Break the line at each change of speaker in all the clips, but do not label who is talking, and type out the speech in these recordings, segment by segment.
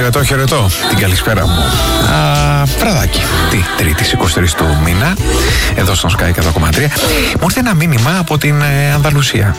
Χαιρετώ την καλησπέρα μου. Βραδάκι, τη Τρίτη 23 του μήνα, εδώ στον Sky 100,3. Μου ήρθε ένα μήνυμα από την Ανδαλουσία.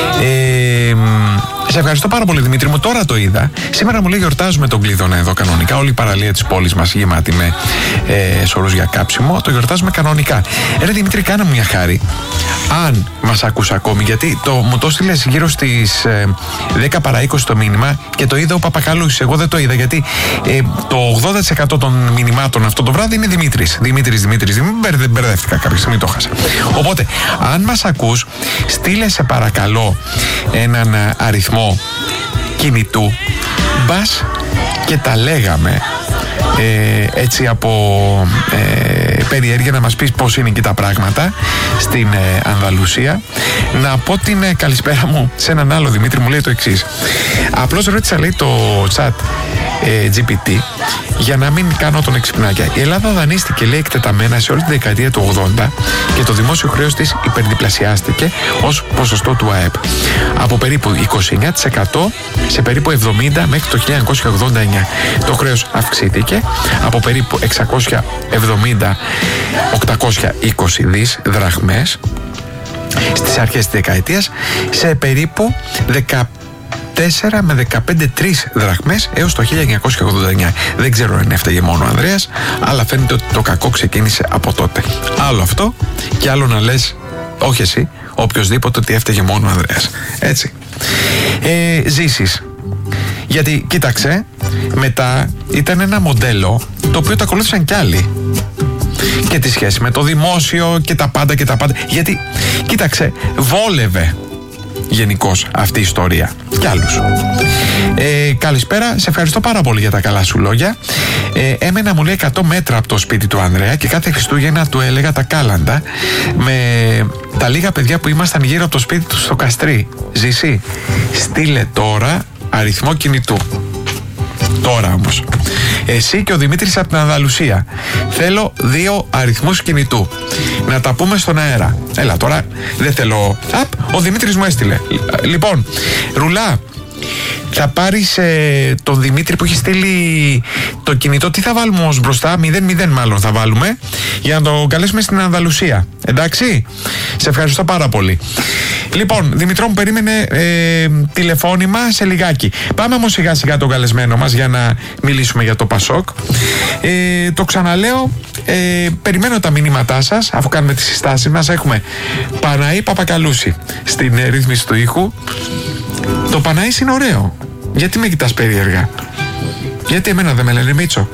Σε ευχαριστώ πάρα πολύ, Δημήτρη μου. Τώρα το είδα. Σήμερα μου λέει γιορτάζουμε τον Κλειδώνα εδώ κανονικά. Όλη η παραλία της πόλης μας γεμάτη με σωρούς για κάψιμο. Το γιορτάζουμε κανονικά. Ρε Δημήτρη, κάνε μου μια χάρη. Αν μας ακούς ακόμη, γιατί μου το στείλες γύρω στις 10 παρά 20 το μήνυμα και το είδα ο Παπακαλούσης. Εγώ δεν το είδα γιατί το 80% των μηνυμάτων αυτό το βράδυ είναι Δημήτρης. Μπερδεύτηκα κάποια στιγμή, το χάσα. Οπότε, αν μας ακούς, στείλε σε παρακαλώ έναν αριθμό κινητού. Μπας και τα λέγαμε έτσι από περιέργεια, να μας πεις πώς είναι εκεί τα πράγματα στην Ανδαλουσία. Να πω την καλησπέρα μου σε έναν άλλο Δημήτρη, μου λέει το εξής. Απλώς ρώτησα, λέει, το chat GPT για να μην κάνω τον εξυπνάκια. Η Ελλάδα δανείστηκε, λέει, εκτεταμένα σε όλη τη δεκαετία του 80 και το δημόσιο χρέος της υπερδιπλασιάστηκε ως ποσοστό του ΑΕΠ. Από περίπου 29% σε περίπου 70% μέχρι το 1989. Το χρέος αυξήθηκε από περίπου 670-820 δις δραχμές στις αρχές της δεκαετίας σε περίπου 4 με 15-3 δραχμές έως το 1989. Δεν ξέρω αν έφταιγε μόνο ο Ανδρέας, αλλά φαίνεται ότι το κακό ξεκίνησε από τότε. Άλλο αυτό και άλλο να λες, όχι εσύ, οποιοσδήποτε, ότι έφταιγε μόνο ο Ανδρέας. Έτσι. Ζήσεις. Γιατί, κοίταξε, μετά ήταν ένα μοντέλο το οποίο το ακολούθησαν κι άλλοι. Και τη σχέση με το δημόσιο και τα πάντα και τα πάντα. Γιατί, κοίταξε, βόλευε γενικώς αυτή η ιστορία. Κι άλλους. Καλησπέρα, σε ευχαριστώ πάρα πολύ για τα καλά σου λόγια. Έμενα, μου λέει, 100 μέτρα από το σπίτι του Ανδρέα και κάθε Χριστούγεννα του έλεγα τα κάλαντα με τα λίγα παιδιά που ήμασταν γύρω από το σπίτι του στο Καστρί. Ζήσει, στείλε τώρα αριθμό κινητού. Τώρα όμως. Εσύ και ο Δημήτρης από την Ανδαλουσία. Θέλω 2 αριθμούς κινητού. Να τα πούμε στον αέρα. Έλα τώρα, δεν θέλω. Ο Δημήτρης μου έστειλε. Λοιπόν, Ρουλά, θα πάρεις τον Δημήτρη που έχει στείλει το κινητό. Τι θα βάλουμε όμως μπροστά? 0-0 μάλλον θα βάλουμε, για να το καλέσουμε στην Ανδαλουσία. Εντάξει, σε ευχαριστώ πάρα πολύ. Λοιπόν, Δημητρό μου, περίμενε τηλεφώνημα σε λιγάκι. Πάμε όμως σιγά σιγά τον καλεσμένο μας για να μιλήσουμε για το Πασόκ. Το ξαναλέω, περιμένω τα μηνύματά σας αφού κάνουμε τις συστάσεις μας. Έχουμε Παναή Παπακαλούση στην ρύθμιση του ήχου. Το Παναής είναι ωραίο. Γιατί με κοιτάς περίεργα? Γιατί εμένα δεν με λένε Μίτσο?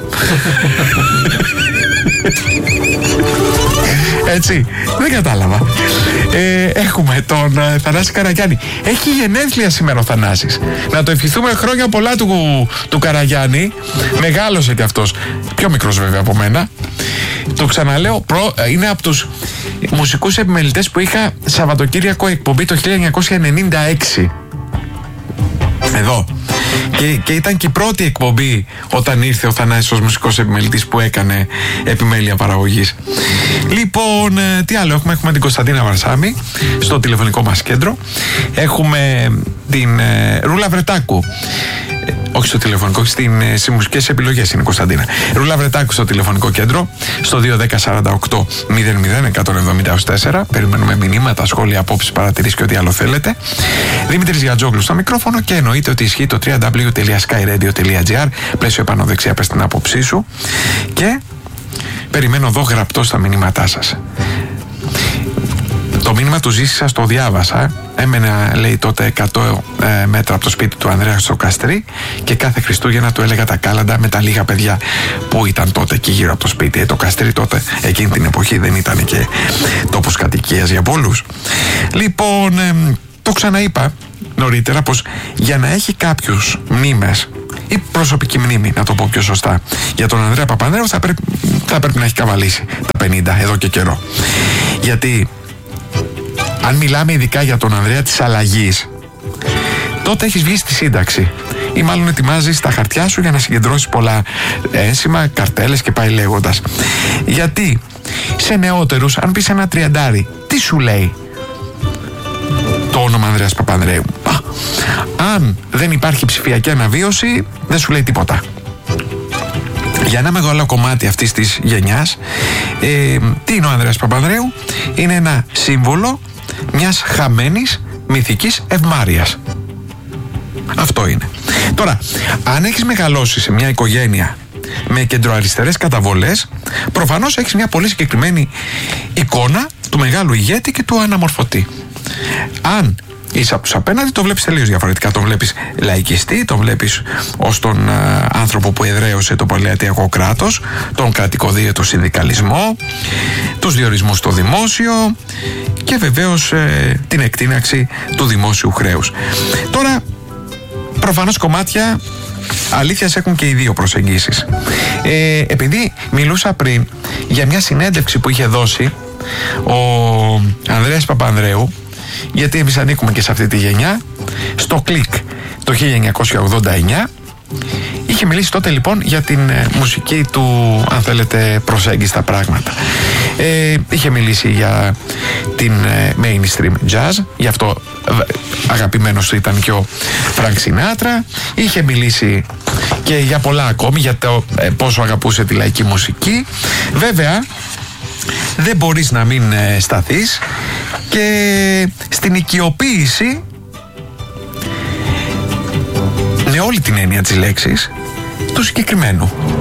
Έτσι, δεν κατάλαβα. Έχουμε τον Θανάση Καραγιάννη. Έχει γενέθλια σήμερα ο Θανάσης. Να το ευχηθούμε χρόνια πολλά του Καραγιάννη. Μεγάλωσε κι αυτός. Πιο μικρός βέβαια από μένα. Το ξαναλέω, είναι από τους μουσικούς επιμελητές που είχα Σαββατοκύριακο εκπομπή το 1996. Εδώ. Και ήταν και η πρώτη εκπομπή όταν ήρθε ο Θανάσης ως μουσικός επιμελητής που έκανε επιμέλεια παραγωγής. Λοιπόν, τι άλλο έχουμε? Έχουμε την Κωνσταντίνα Βαρσάμη στο τηλεφωνικό μας κέντρο. Έχουμε την Ρούλα Βρετάκου. Όχι στο τηλεφωνικό, στις μουσικές επιλογές είναι η Κωνσταντίνα. Ρούλα Βρετάκου στο τηλεφωνικό κέντρο, στο 210-48-00-170-4. Περιμένουμε μηνύματα, σχόλια, απόψεις, παρατηρήσεις και ό,τι άλλο θέλετε. Δημήτρης Γιατζόγλου στο μικρόφωνο και εννοείται ότι ισχύει το www.skyradio.gr. Πλαίσιο πάνω δεξιά, πες την άποψή σου. Και περιμένω εδώ γραπτό στα μηνύματά σας. Το μήνυμα του Ζήση σας το διάβασα. Έμενα, λέει, τότε 100 μέτρα από το σπίτι του Ανδρέα στο Καστρί και κάθε Χριστούγεννα του έλεγα τα κάλαντα με τα λίγα παιδιά που ήταν τότε εκεί γύρω από το σπίτι. Το Καστρί τότε, εκείνη την εποχή, δεν ήταν και τόπος κατοικίας για πολλούς. Λοιπόν, το ξαναείπα νωρίτερα πως για να έχει κάποιους μνήμες ή προσωπική μνήμη, να το πω πιο σωστά, για τον Ανδρέα Παπανδρέου θα πρέπει να έχει καβαλήσει τα 50 εδώ και καιρό. Γιατί αν μιλάμε ειδικά για τον Ανδρέα της αλλαγής, τότε έχεις βγει στη σύνταξη ή μάλλον ετοιμάζεις τα χαρτιά σου για να συγκεντρώσεις πολλά ένσημα, καρτέλες και πάει λέγοντας. Γιατί σε νεότερους, αν πεις ένα 30, τι σου λέει το όνομα Ανδρέας Παπανδρέου? Αν δεν υπάρχει ψηφιακή αναβίωση, δεν σου λέει τίποτα. Για ένα μεγάλο κομμάτι αυτής της γενιάς, τι είναι ο Ανδρέας Παπανδρέου? Είναι ένα σύμβολο μιας χαμένης μυθικής ευμάρειας. Αυτό είναι. Τώρα, αν έχεις μεγαλώσει σε μια οικογένεια με κεντροαριστερές καταβολές, προφανώς έχεις μια πολύ συγκεκριμένη εικόνα του μεγάλου ηγέτη και του αναμορφωτή. Αν είσαι από τους απέναντι, το βλέπεις τελείως διαφορετικά. Τον βλέπεις λαϊκιστή, τον βλέπεις ως τον άνθρωπο που εδραίωσε το πολυατιακό κράτος, τον κρατικοδίαιτο συνδικαλισμό, τους διορισμούς στο δημόσιο και βεβαίως την εκτείναξη του δημόσιου χρέους. Τώρα, προφανώς κομμάτια αλήθειας έχουν και οι δύο προσεγγίσεις. Επειδή μιλούσα πριν για μια συνέντευξη που είχε δώσει ο Ανδρέας Παπανδρέου, γιατί εμείς ανήκουμε και σε αυτή τη γενιά, στο Κλικ το 1989, είχε μιλήσει τότε λοιπόν για την μουσική του, αν θέλετε, προσέγγιση στα πράγματα. Είχε μιλήσει για την mainstream jazz, γι' αυτό αγαπημένος του ήταν και ο Φρανκ Σινάτρα. Είχε μιλήσει και για πολλά ακόμη, για το πόσο αγαπούσε τη λαϊκή μουσική. Βέβαια, δεν μπορείς να μην σταθείς και στην οικειοποίηση, με όλη την έννοια της λέξης, του συγκεκριμένου.